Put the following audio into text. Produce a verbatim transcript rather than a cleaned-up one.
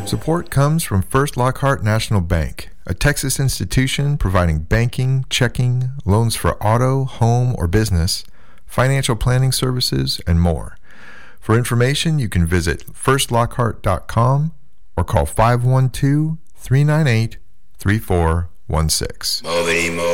Support comes from First Lockhart National Bank, a Texas institution providing banking, checking, loans for auto, home, or business, financial planning services, and more. For information, you can visit first lockhart dot com or call five one two, three nine eight, three four one six.